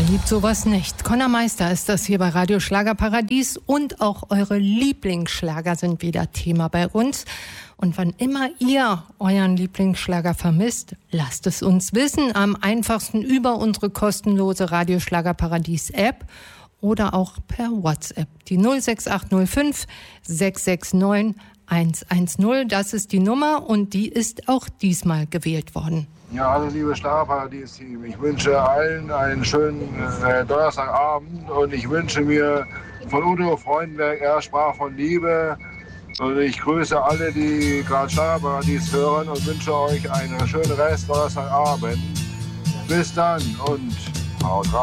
liebt sowas nicht. Conor Meister ist das hier bei Radio Schlagerparadies und auch eure Lieblingsschlager sind wieder Thema bei uns. Und wann immer ihr euren Lieblingsschlager vermisst, lasst es uns wissen. Am einfachsten über unsere kostenlose Radio Schlagerparadies App oder auch per WhatsApp. Die 06805 669 110, das ist die Nummer und die ist auch diesmal gewählt worden. Ja, hallo liebe Schlagerparadies-Team. Ich wünsche allen einen schönen Donnerstagabend und ich wünsche mir von Udo Freudenberg, er sprach von Liebe. Und ich grüße alle, die gerade Schlagerparadies hören und wünsche euch einen schönen Rest Donnerstagabend. Bis dann und haut rein.